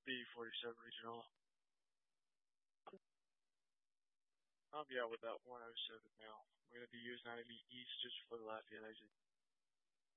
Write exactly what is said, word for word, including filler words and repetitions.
B forty-seven Regional. I'll be out with that one oh seven now. We're going to be using ninety East just for the Lafayette exit.